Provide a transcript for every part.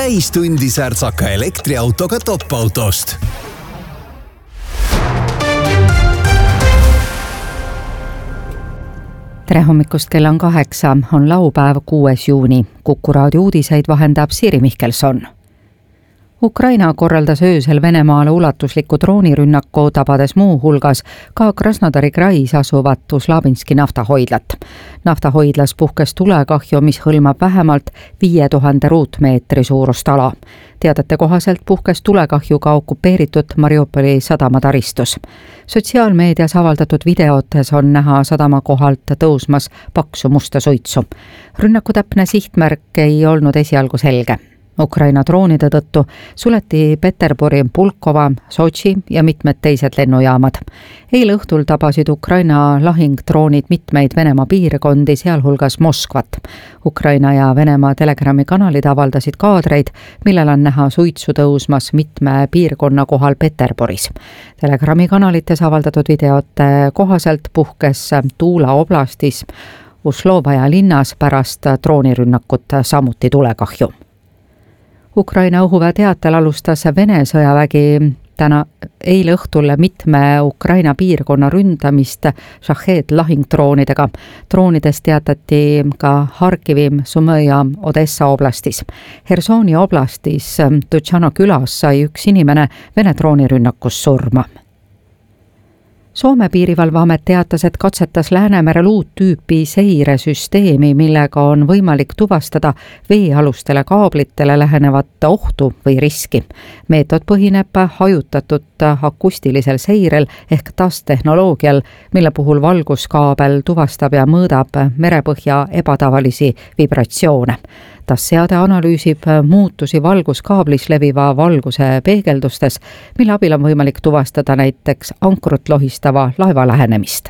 täistundi särtsaka elektriautoga top-autost. Tere hommikust, kell on 8, on laupäev 6. juuni. Kuku raadio uudiseid vahendab Siiri Mihkelson. Ukraina korraldas öösel Venemaale ulatusliku droonirünnaku, tabades muu hulgas ka Krasnodari krais asuvat Uslabinski naftahoidlat. Naftahoidlas puhkes tulekahju, mis hõlmab vähemalt 5000 ruutmeetri suurust ala. Teadete kohaselt puhkes tulekahju ka okupeeritud Mariupoli sadamataristus. Sotsiaalmeedias avaldatud videotes on näha sadama kohalt tõusmas paksu musta suitsu. Rünnaku täpne sihtmärk ei olnud esialgu selge. Ukraina droonide tõttu suleti Peterburi, Pulkova, Sotši ja mitmed teised lennujaamad. Eile õhtul tabasid Ukraina lahingdroonid mitmeid Venemaa piirkondi, sealhulgas Moskvat. Ukraina ja Venemaa Telegrami kanalid avaldasid kaadreid, millel on näha suitsu tõusmas mitme piirkonna kohal Peterburis. Telegrami kanalites avaldatud videote kohaselt puhkes Tuula oblastis Uslovaja linnas pärast droonirünnakut samuti tulekahju. Ukraina õhuväe teatel alustas Vene sõjavägi eile õhtul mitme Ukraina piirkonna ründamist Shahed lahingdroonidega. Droonidest teatati ka Harkivi, Sumõ ja Odessa oblastis. Hersoni oblastis Tutšano külas sai üks inimene Vene droonirünnakus surma. Soome piirivalveamet teatas, et katsetas Läänemerel uut tüüpi seiresüsteemi, millega on võimalik tuvastada veealustele kaablitele lähenevat ohtu või riski. Meetod põhineb hajutatud akustilisel seirel ehk TAS-tehnoloogial, mille puhul valguskaabel tuvastab ja mõõdab merepõhja ebatavalisi vibratsioone. TAS-seade analüüsib muutusi valguskaablis leviva valguse peegeldustes, mille abil on võimalik tuvastada näiteks ankrut lohistava laeva lähenemist.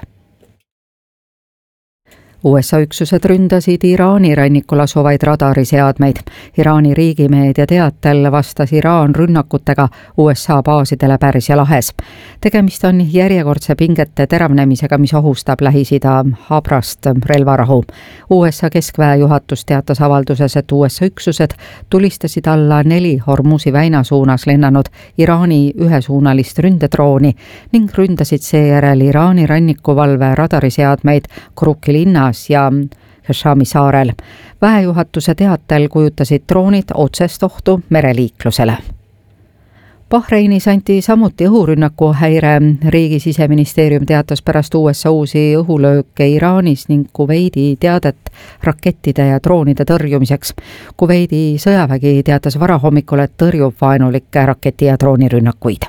USA üksused ründasid Iraani rannikul asuvaid radariseadmeid. Iraani riigimeedia teatel vastas Iraan rünnakutega USA baasidele Pärsia lahes. Tegemist on järjekordse pingete teravnemisega, mis ohustab Lähis-Ida habrast relvarahu. USA keskväe juhatus teatas avalduses, et USA üksused tulistasid alla 4 Hormuzi väina suunas lennanud Iraani ühesuunalist ründedrooni ning ründasid seejärel Iraani rannikuvalve radariseadmeid Kruki linnas ja Heshami saarel. Väejuhatuse teatel kujutasid droonid otsest ohtu mereliiklusele. Bahreinis anti samuti õhurünnaku häire. Riigi siseministeerium teatas pärast USA uusi õhulööke Iraanis ning Kuveidi teadet rakettide ja droonide tõrjumiseks. Kuveidi sõjavägi teatas varahommikul, et tõrjub vaenulikke raketi- ja droonirünnakuid.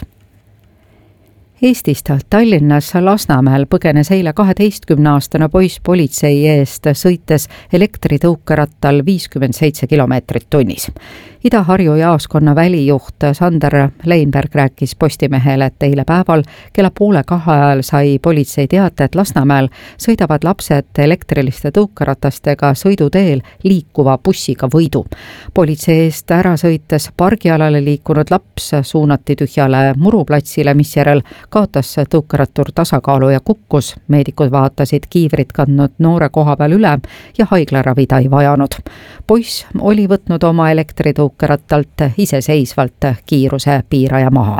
Eestist Tallinnas Lasnamäel põgenes eile 12-aastane poiss politsei eest, sõites elektritõukerattal 57 kilomeetrit tunnis. Ida-Harju jaaskonna välijuht Sander Leinberg rääkis Postimehele, et eile päeval kella 1:30 ajal sai politsei teate, et Lasnamäel sõidavad lapsed elektriliste tõukeratastega sõiduteel liikuva bussiga võidu. Politsei eest ära sõites pargialale liikunud laps suunati tühjale muruplatsile, misjärel kaotas tõukerattur tasakaalu ja kukkus. Meedikud vaatasid kiivrit kandnud noore koha peal üle ja haiglaravi ta ei vajanud. Poiss oli võtnud oma elektritõukerattalt iseseisvalt kiiruse piiraja maha.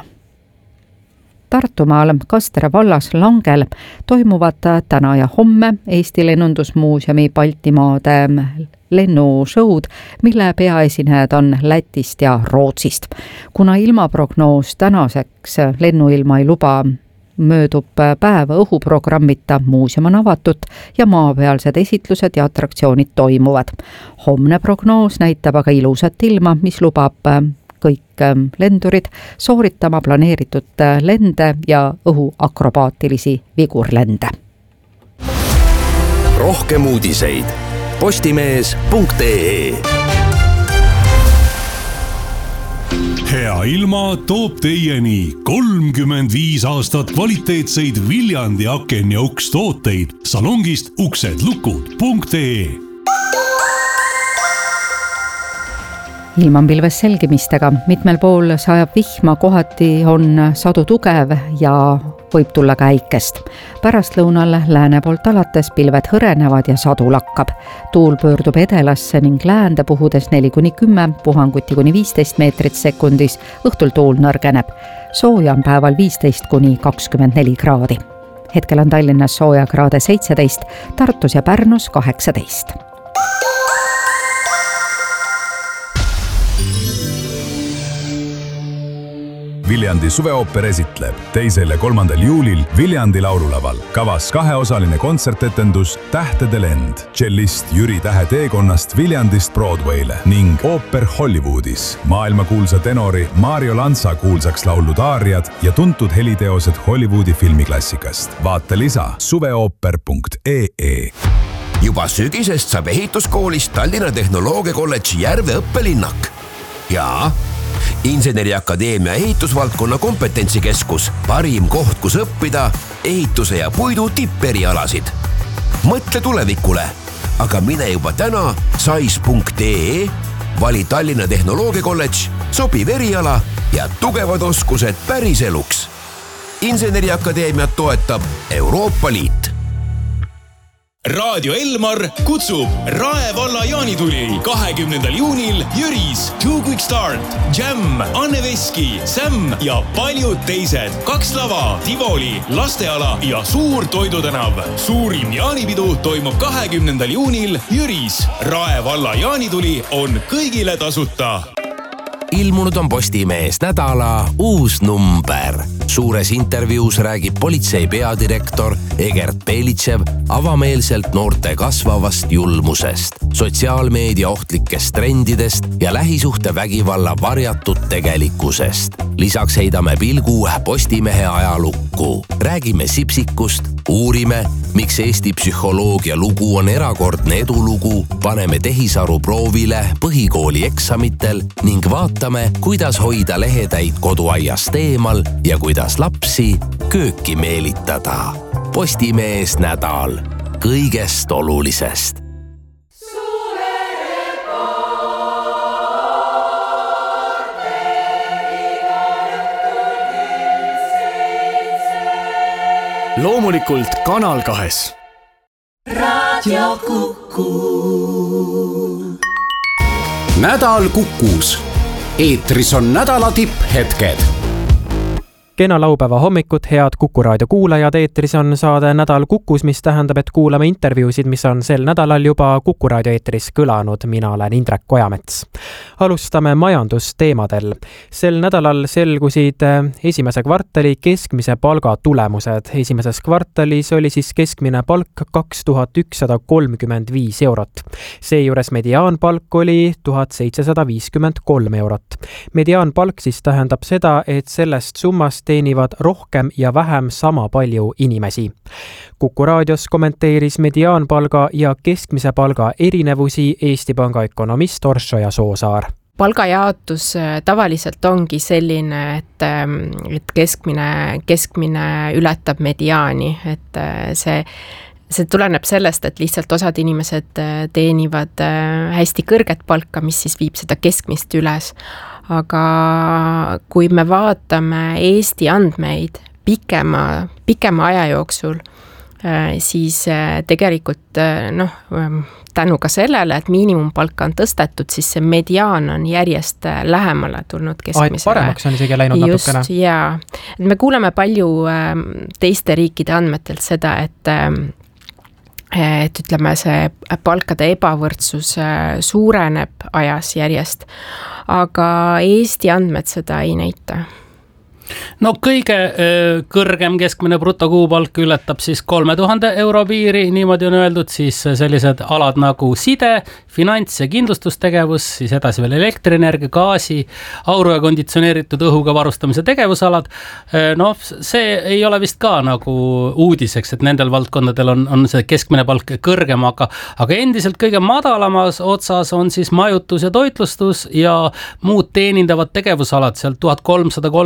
Tartumaal Kastere vallas Langel toimuvad täna ja homme Eesti Lennundusmuuseumi Baltimaade lennushow'd, mille peaesinejad on Lätist ja Rootsist. Kuna ilmaprognoos tänaseks lennuilma ei luba, möödub päev õhuprogrammita, muuseum on avatud ja maapealsed esitlused ja atraktsioonid toimuvad. Homne prognoos näitab aga ilusat ilma, mis lubab kõik lendurid sooritama planeeritud lende ja õhuakrobaatilisi vigurlende. Rohkem uudiseid postimees.ee. Hea ilma toob teieni 35 aastat kvaliteetseid Viljandi aken ja uks tooteid salongist uksedlukud.ee. Ilm on pilves selgimistega, mitmel pool sajab vihma, kohati on sadu tugev ja võib tulla ka äikest. Pärastlõunal lääne poolt alates pilved hõrenevad ja sadu lakkab. Tuul pöördub edelasse ning läände puhudes 4-10, puhanguti kuni 15 meetrit sekundis, õhtul tuul nõrgeneb. Sooja on päeval 15-24 kraadi. Hetkel on Tallinnas sooja kraade 17, Tartus ja Pärnus 18. Viljandi suveooper esitleb 2. ja 3. juulil Viljandi laululaval. Kavas 2-osaline kontsertetendus Tähtede lend, tšellist Jüri Tähe teekonnast Viljandist Broadwayle ning ooper Hollywoodis. Maailmakuulsa tenori Mario Lanza kuulsaks laulud aariad ja tuntud heliteosed Hollywoodi filmiklassikast. Vaata lisa suveooper.ee. Juba sügisest saab ehituskoolist Tallinna Tehnoloogiakolledži Järve õppelinnak. Ja Inseneriakadeemia ehitusvaldkonna kompetentsikeskus, parim koht, kus õppida ehituse ja puidu tipperialasid. Mõtle tulevikule, aga mine juba täna sais.ee, vali Tallinna Tehnoloogiakolledž, sobiv eriala ja tugevad oskused päriseluks. Inseneriakadeemiat toetab Euroopa Liit. Raadio Elmar kutsub Rae valla jaanituli 20. juunil Jüris, Two Quick Start, Jam, Anne Veski, Sam ja paljud teised. 2 lava, Tivoli, lasteala ja suur toidutänav. Suurim jaanipidu toimub 20. juunil Jüris. Rae valla jaanituli on kõigile tasuta. Ilmunud on Postimees nädala uus number. Suures intervjuus räägib politsei peadirektor Egert Belitšev avameelselt noorte kasvavast julmusest, sotsiaalmeedia ohtlikest trendidest ja lähisuhte vägivalla varjatud tegelikkusest. Lisaks heidame pilgu Postimehe ajalukku. Räägime Sipsikust, uurime, miks Eesti psühholoogia lugu on erakordne edulugu, paneme tehisaru proovile põhikooli eksamitel ning vaatame, kuidas hoida lehetäid koduaiast eemal ja kuidas lapsi kööki meelitada. Postimees nädal kõigest olulisest. Loomulikult Kanal 2. Raadio Kuku. Nädal Kukus. Eetris on nädala tipphetked. Kena laupäeva hommikut, head Kuku raadio kuulajad, eetris on saade Nädal Kukus, mis tähendab, et kuulame intervjuusid, mis on sel nädalal juba Kuku raadio eetris kõlanud. Mina olen Indrek Kojamets. Alustame majandusteemadel. Sel nädalal selgusid esimese kvartali keskmise palga tulemused. Esimeses kvartalis oli siis keskmine palk 2135 eurot. Seejuures mediaanpalk oli 1753 eurot. Mediaanpalk siis tähendab seda, et sellest summast teenivad rohkem ja vähem sama palju inimesi. Kuku raadios kommenteeris mediaanpalga ja keskmise palga erinevusi Eesti Panga ökonomist Orsoja Soosaar. Palgajaotus tavaliselt ongi selline, et keskmine ületab mediaani, et see tuleneb sellest, et lihtsalt osad inimesed teenivad hästi kõrget palka, mis siis viib seda keskmist üles. Aga kui me vaatame Eesti andmeid pikema aja jooksul, siis tegelikult tänu ka sellele, et miinimumpalka on tõstetud, siis see mediaan on järjest lähemale tulnud keskmisele. Paremaks on isegi läinud natukene. Just, jaa. Me kuuleme palju teiste riikide andmetelt seda, et ütleme, see palkade ebavõrdsus suureneb ajas järjest, aga Eesti andmed seda ei näita. No kõige kõrgem keskmine brutokuupalk ületab siis 3000 euro piiri, niimoodi on öeldud, siis sellised alad nagu side, finants- ja kindlustustegevus, siis edasi veel elektrienergia, gaasi, auru ja konditsioneeritud õhuga varustamise tegevusalad. No see ei ole vist ka nagu uudiseks, et nendel valdkondadel on see keskmine palk kõrgem, aga endiselt kõige madalamas otsas on siis majutus ja toitlustus ja muud teenindavad tegevusalad, sealt 1330 ja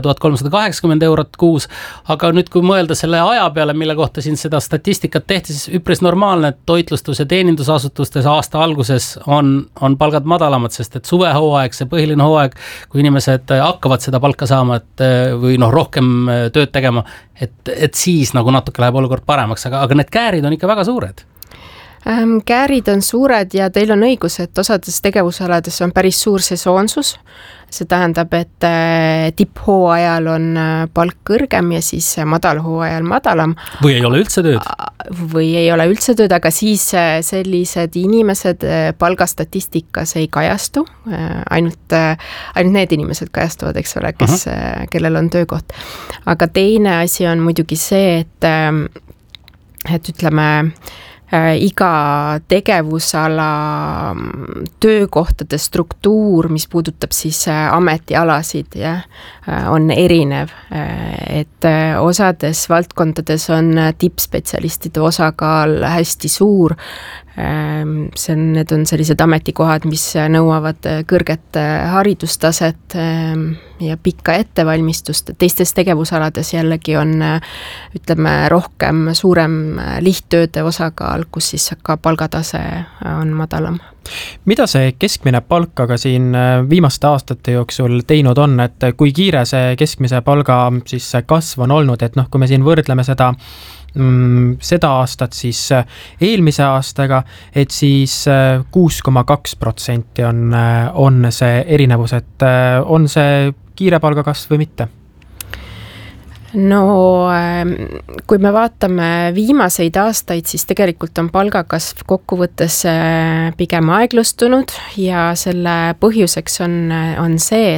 1380 eurot kuus, aga nüüd kui mõelda selle aja peale, mille kohta siin seda statistikat tehti, siis üpris normaalne, et toitlustus- ja teenindusasutustes aasta alguses on palgad madalamad, sest et suvehooaeg, see põhiline hooaeg, kui inimesed hakkavad seda palka saama või rohkem tööd tegema, et siis nagu natuke läheb olukord paremaks, aga need käärid on ikka väga suured. Käärid on suured ja teil on õigus, et osades tegevusalades on päris suur sesoonsus. See tähendab, et tipphooajal on palk kõrgem ja siis madalhooajal madalam. Või ei ole üldse tööd? Või ei ole üldse tööd, aga siis sellised inimesed palgastatistikas ei kajastu. Ainult need inimesed kajastuvad, eks ole, kellel on töökoht. Aga teine asi on muidugi see, et ütleme, iga tegevusala töökohtade struktuur, mis puudutab siis ametialasid, on erinev. Et osades valdkondades on tippspetsialistide osakaal hästi suur. Need on sellised ametikohad, mis nõuavad kõrget haridustaset ja pikka ettevalmistust. Teistes tegevusalades jällegi on, ütleme, suurem lihttööde osakaal, kus siis ka palgatase on madalam. Mida see keskmine palk aga siin viimaste aastate jooksul teinud on, et kui kiire see keskmise palga siis kasv on olnud, et kui me siin võrdleme seda aastat siis eelmise aastaga, et siis 6,2% on see erinevus, et on see kiire palgakasv või mitte? No kui me vaatame viimaseid aastaid, siis tegelikult on palgakasv kokkuvõttes pigem aeglustunud ja selle põhjuseks on see,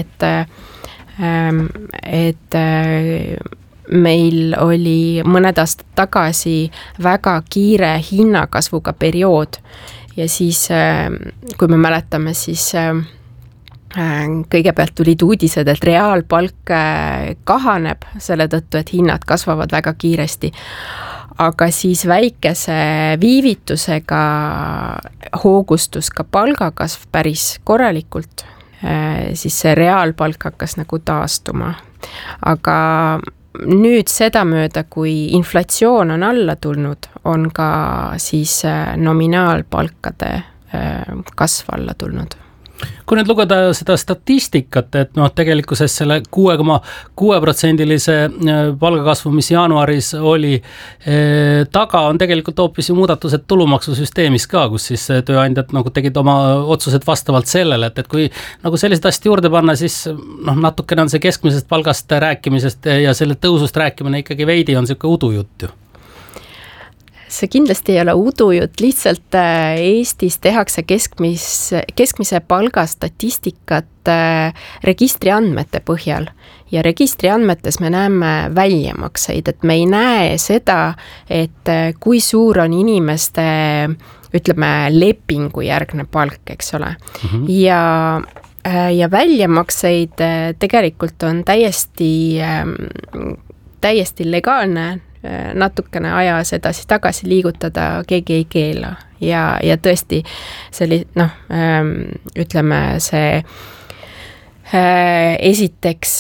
et meil oli mõned aastad tagasi väga kiire hinnakasvuga periood ja siis, kui me mäletame, siis kõigepealt tulid uudised, et reaalpalk kahaneb selle tõttu, et hinnad kasvavad väga kiiresti. Aga siis väikese viivitusega hoogustus ka palgakasv päris korralikult, siis see reaalpalk hakkas nagu taastuma. Aga nüüd sedamööda, kui inflatsioon on alla tulnud, on ka siis nominaalpalkade kasv alla tulnud. Kui nüüd lugeda seda statistikat, et tegelikkuses selle 6,6%-lise palgakasvu, mis jaanuaris oli taga, on tegelikult hoopis ju muudatused tulumaksusüsteemis ka, kus siis tööandjad tegid oma otsused vastavalt sellele, et kui sellised asjad juurde panna, siis natukene on see keskmisest palgast rääkimisest ja selle tõusust rääkimine ikkagi veidi on selline udujutt ju. See kindlasti ei ole udujutt, lihtsalt Eestis tehakse keskmise palgastatistikat registriandmete põhjal ja registriandmetes me näeme väljamakseid, et me ei näe seda, et kui suur on inimeste, ütleme, lepingujärgne palk, eks ole. Ja väljamakseid tegelikult on täiesti legaalne natukene ajas edasi-tagasi liigutada, keegi ei keela. Ja tõesti, ütleme see esiteks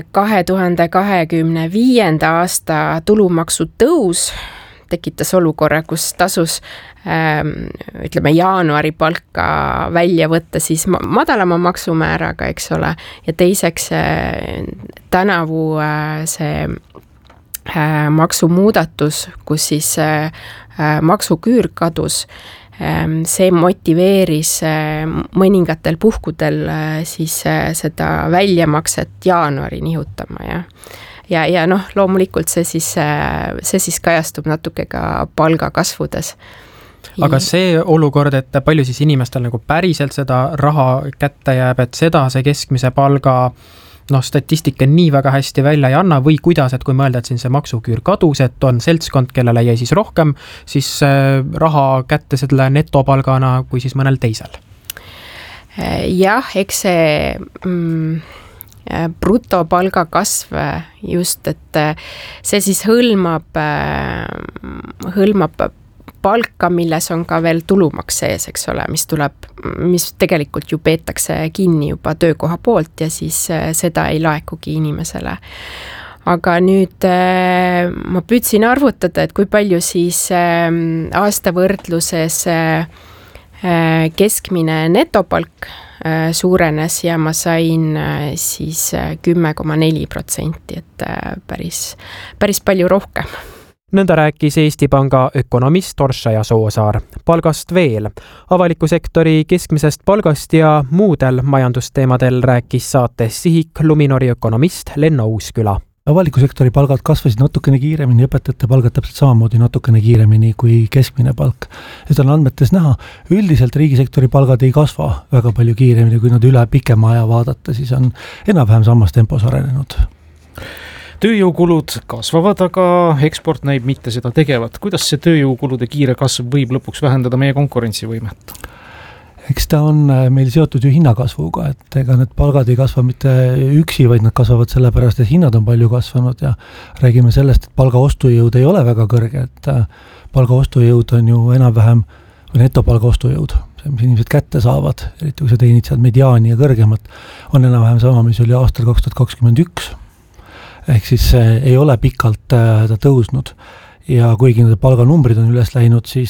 2025. aasta tulumaksu tõus tekitas olukorra, kus tasus ütleme jaanuari palka välja võtta siis madalama maksumääraga, eks ole, ja teiseks tänavu see maksumuudatus, kus siis maksuküür kadus, see motiveeris mõningatel puhkudel siis seda väljamakset jaanuari nihutama ja loomulikult see siis kajastub natuke ka palgakasvudes. Aga see olukord, et palju siis inimestel nagu päriselt seda raha kätte jääb, et seda see keskmise palga statistika nii väga hästi välja ei anna või kuidas, et kui mõelda, et siin see maksuküür kadus, et on seltskond, kellele jäi siis rohkem, siis raha kätte selle netopalgana kui siis mõnel teisel? Jah, eks see brutopalga kasv just, et see siis hõlmab palka, milles on ka veel tulumaks sees, eks ole, mis tegelikult ju peetakse kinni juba töökoha poolt ja siis seda ei laekugi inimesele. Aga nüüd ma püüdsin arvutada, et kui palju siis aasta võrdluses keskmine netopalk suurenes ja ma sain siis 10,4%, et päris palju rohkem. Nõnda rääkis Eesti Panga ökonomist Orša ja Soosaar. Palgast veel. Avaliku sektori keskmisest palgast ja muudel majandusteemadel rääkis saates Sihik Luminori ökonomist Lenno Uusküla. Avaliku sektori palgad kasvasid natukene kiiremini, õpetajate palgad täpselt samamoodi natukene kiiremini kui keskmine palk. Seda on andmetes näha. Üldiselt riigisektori palgad ei kasva väga palju kiiremini, kui nad üle pikema aja vaadata, siis on enam-vähem samas tempos arenenud. Tööjõukulud kasvavad, aga eksport näib mitte seda tegevat. Kuidas see tööjõukulude kiire kasv võib lõpuks vähendada meie konkurentsivõimet? Eks ta on meil seotud ju hinnakasvuga, et ega need palgad ei kasva mitte üksi, vaid nad kasvavad sellepärast, et hinnad on palju kasvanud ja räägime sellest, et palga ostujõud ei ole väga kõrge, et palga ostujõud on ju enam-vähem, või netopalga ostujõud, see, mis inimesed kätte saavad, eriti kui sa teenid seal mediaani ja kõrgemat, on enam-vähem sama, mis oli aastal 2021. Ehk siis ei ole pikalt ta tõusnud ja kuigi need palganumbrid on üles läinud, siis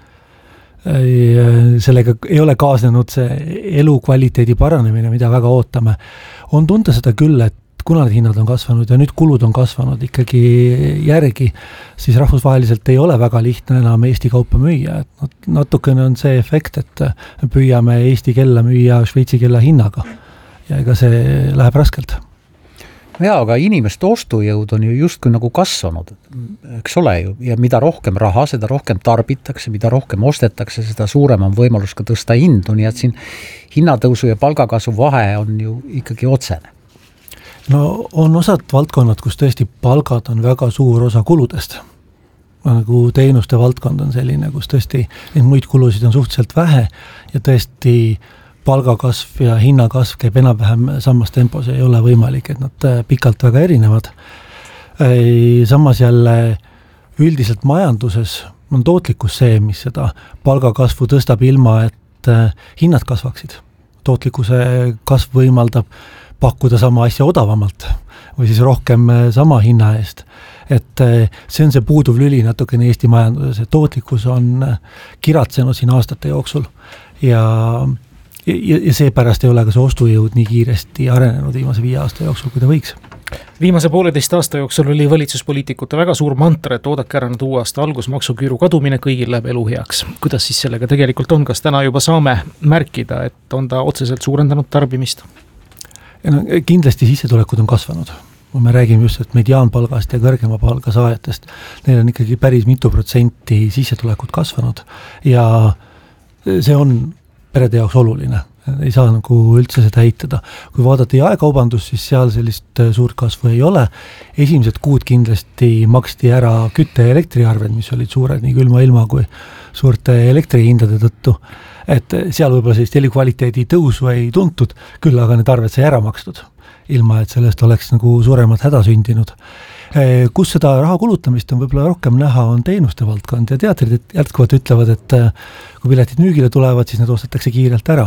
sellega ei ole kaasnenud see elukvaliteedi paranemine, mida väga ootame. On tunda seda küll, et kuna need hinnad on kasvanud ja nüüd kulud on kasvanud ikkagi järgi, siis rahvusvaheliselt ei ole väga lihtne enam Eesti kaupa müüa. Et natukene on see efekt, et püüame Eesti kella müüa Šveitsi kella hinnaga ja ega see läheb raskelt. Jaa, aga inimeste ostujõud on ju justkui nagu kasvanud, eks ole ju, ja mida rohkem raha, seda rohkem tarbitakse, mida rohkem ostetakse, seda suurem on võimalus ka tõsta hindu, nii et siin hinnatõusu ja palgakasvu vahe on ju ikkagi otsene. No on osad valdkonnad, kus tõesti palgad on väga suur osa kuludest. Nagu teenuste valdkond on selline, kus tõesti neid muid kulusid on suhteliselt vähe ja tõesti palgakasv ja hinnakasv käib enam-vähem samas tempos, ei ole võimalik, et nad pikalt väga erinevad. Samas jälle üldiselt majanduses on tootlikkus see, mis seda palgakasvu tõstab ilma, et hinnad kasvaksid. Tootlikkuse kasv võimaldab pakkuda sama asja odavamalt või siis rohkem sama hinna eest. Et see on see puuduv lüli natukene Eesti majanduses, et tootlikkus on kiratsenud siin aastate jooksul ja seepärast ei ole ka see ostujõud nii kiiresti arenenud viimase 5 aasta jooksul, kui ta võiks. Viimase 1,5 aasta jooksul oli valitsuspoliitikute väga suur mantra, et oodake ära nüüd uue aasta algus, maksuküüru kadumine, kõigil läheb elu heaks. Kuidas siis sellega tegelikult on? Kas täna juba saame märkida, et on ta otseselt suurendanud tarbimist? No, kindlasti sissetulekud on kasvanud. Me räägime just, et mediaanpalgast ja kõrgema palga saajatest, neil on ikkagi päris mitu protsenti sissetulekut kasvanud ja see on perede jaoks oluline, ei saa nagu üldse seda heitada. Kui vaadata jaekaubandus, siis seal sellist suurt kasvu ei ole. Esimesed kuud kindlasti maksti ära kütte- ja elektriarved, mis olid suured nii külma ilma kui suurte elektrihindade tõttu. Et seal võib-olla sellist elikvaliteedi tõusu ei tuntud, küll aga need arved sai ära makstud, ilma et sellest oleks nagu suuremat häda sündinud. Kus seda raha kulutamist on võib-olla rohkem näha, on teenuste valdkond ja teatrid jätkuvalt ütlevad, et kui piletid müügile tulevad, siis need ostetakse kiirelt ära.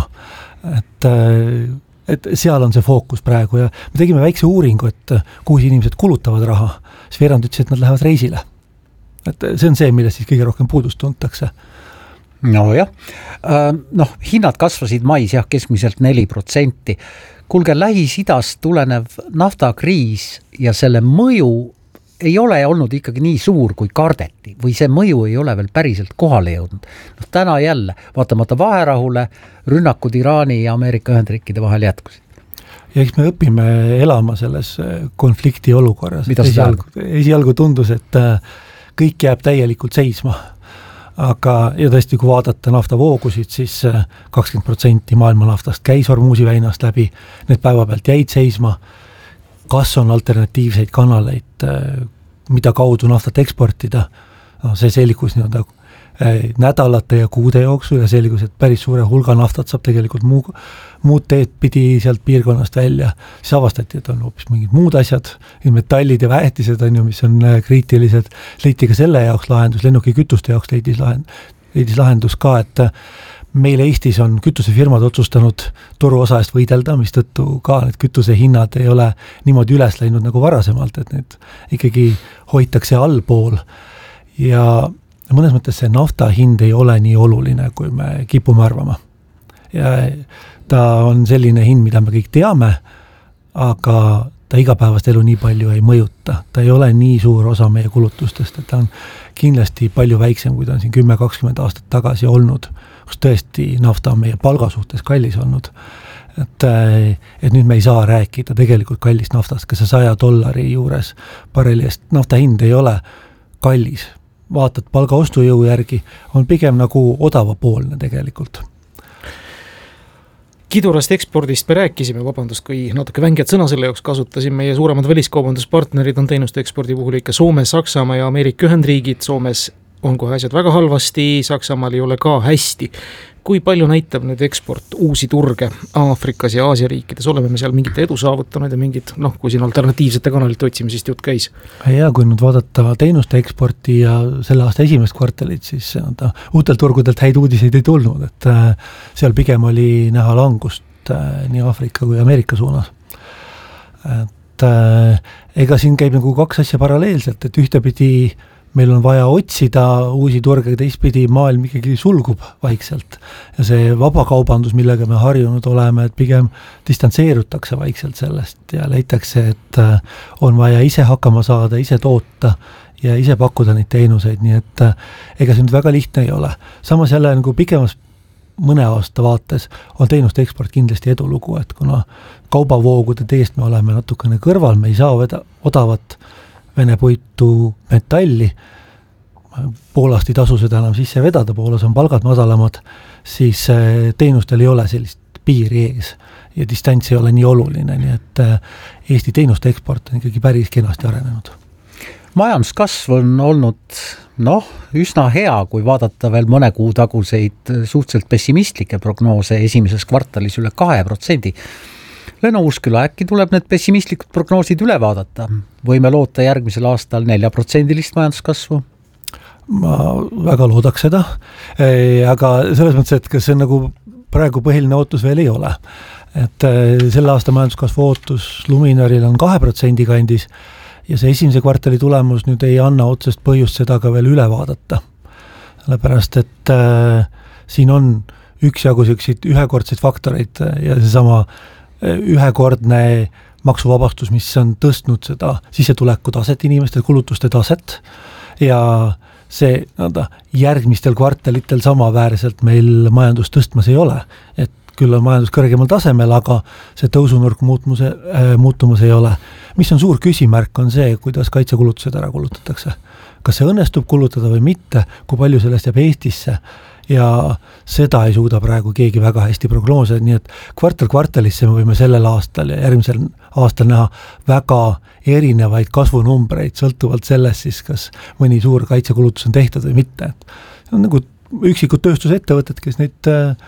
Et seal on see fookus praegu ja me tegime väikse uuringu, et kuhu inimesed kulutavad raha, siis veerand ütles, et nad lähevad reisile. Et see on see, millest siis kõige rohkem puudust tuntakse. No jah, hinnad kasvasid mais keskmiselt 4%. Kuulge, Lähis-Idast tulenev naftakriis ja selle mõju ei ole olnud ikkagi nii suur, kui kardeti või see mõju ei ole veel päriselt kohale jõudnud. Täna jälle, vaatamata vaherahule, rünnakud Iraani ja Ameerika Ühendriikide vahel jätkusid. Ja eks me õpime elama selles konflikti olukorras. Esialgu tundus, et kõik jääb täielikult seisma. Aga ja tõesti, kui vaadata naftavoogusid, siis 20% maailma naftast käis Hormuzi väinast läbi, need päeva pealt jäid seisma. Kas on alternatiivseid kanaleid, mida kaudu naftat eksportida? See selgus nädalate ja kuude jooksul ja selgus, et päris suure hulga naftat saab tegelikult muud teed pidi sealt piirkonnast välja. Siis avastati, et on hoopis mingid muud asjad, metallid ja väetised on ju, mis on kriitilised. Leiti ka selle jaoks lahendus, lennukikütuste jaoks leidis lahendus ka, et meil Eestis on kütusefirmad otsustanud turuosa eest võidelda, mis tõttu ka need kütusehinnad ei ole niimoodi üles läinud nagu varasemalt, et need ikkagi hoitakse allpool ja mõnes mõttes see nafta hind ei ole nii oluline, kui me kipume arvama. Ja ta on selline hind, mida me kõik teame, aga ta igapäevast elu nii palju ei mõjuta. Ta ei ole nii suur osa meie kulutustest, et ta on kindlasti palju väiksem, kui ta on siin 10-20 aastat tagasi olnud, kus tõesti nafta on meie palga suhtes kallis olnud. Et nüüd me ei saa rääkida tegelikult kallist naftast, ka see $100 juures barreli eest nafta hind ei ole kallis. Vaatad palga ostujõu järgi, on pigem nagu odavapoolne tegelikult. Kidurast ekspordist me rääkisime, vabandust, kui natuke vänged sõna selle jaoks kasutasin, meie suuremad väliskaubanduspartnerid on teenuste ekspordi puhul ikka Soome, Saksamaa ja Ameerika Ühendriigid. Soomes on kohe asjad väga halvasti, Saksamaal ei ole ka hästi. Kui palju näitab nüüd eksport uusi turge Aafrikas ja Aasia riikides? Oleme me seal mingit edu saavutanud ja mingid, kui siin alternatiivsete kanalite otsimisest jutt käis? Ja kui nüüd vaadata teenuste eksporti ja selle aasta esimest kvartalit, siis uutelt turgudelt häid uudiseid ei tulnud, et seal pigem oli näha langust nii Aafrika kui Ameerika suunas. Et ega siin käib nagu kaks asja paralleelselt, et ühtepidi meil on vaja otsida uusi turge, teistpidi maailm ikkagi sulgub vaikselt. Ja see vabakaubandus, millega me harjunud oleme, et pigem distantseerutakse vaikselt sellest ja leitakse, et on vaja ise hakkama saada, ise toota ja ise pakkuda neid teenuseid, nii et ega see nüüd väga lihtne ei ole. Samas jälle nagu pikemas mõne aasta vaates on teenuste eksport kindlasti edulugu, et kuna kaubavoogude teest me oleme natukene kõrval, me ei saa odavat Vene puitu metalli, Poolast ei tasu seda enam sisse vedada, Poolas on palgad madalamad, siis teenustel ei ole sellist piiri ees ja distants ei ole nii oluline, nii et Eesti teenuste eksport on ikkagi päris kenasti arenenud. Majanduskasv on olnud üsna hea, kui vaadata veel mõne kuu taguseid suhteliselt pessimistlikke prognoose esimeses kvartalis üle 2%. Leno Uusküla, äkki tuleb need pessimistlikud prognoosid üle vaadata? Võime loota järgmisel aastal 4% majanduskasvu? Ma väga loodaks seda, aga selles mõttes, et kas see nagu praegu põhiline ootus veel ei ole. Et selle aasta majanduskasvu ootus Luminaril on 2% kandis ja see esimese kvartali tulemus nüüd ei anna otsest põhjust seda ka veel üle vaadata. Sellepärast, et siin on üksjagu ühekordseid faktoreid ja seesama ühekordne maksuvabastus, mis on tõstnud seda sissetuleku taset, inimeste kulutuste taset ja see järgmistel kvartalitel samaväärselt meil majandus tõstmas ei ole. Et küll on majandus kõrgemal tasemel, aga see tõusunurk muutumus ei ole. Mis on suur küsimärk on see, kuidas kaitsekulutused ära kulutatakse. Kas see õnnestub kulutada või mitte, kui palju sellest jääb Eestisse ja seda ei suuda praegu keegi väga hästi prognoose, nii et kvartalisse me võime sellel aastal ja järgmisel aastal näha väga erinevaid kasvunumbreid, sõltuvalt sellest siis, kas mõni suur kaitsekulutus on tehtud või mitte. See on nagu üksikud tööstusettevõtted, kes neid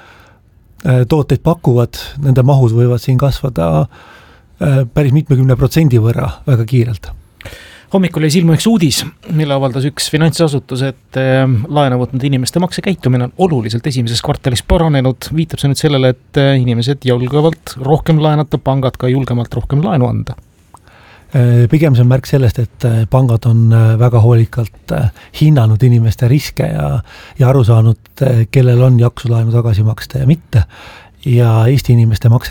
tooteid pakuvad, nende mahud võivad siin kasvada päris 70% võrra väga kiirelt. Hommikul jäi silma üks uudis, mille avaldas üks finantsasutus, et laenu võtnud inimeste maksekäitumine on oluliselt esimeses kvartalis paranenud. Viitab see nüüd sellele, et inimesed julgevalt rohkem laenata, pangad ka julgemalt rohkem laenu anda? Pigem see on märk sellest, et pangad on väga hoolikalt hinnanud inimeste riske ja aru saanud, kellel on jaksu laenu tagasi maksta ja mitte. Ja Eesti inimeste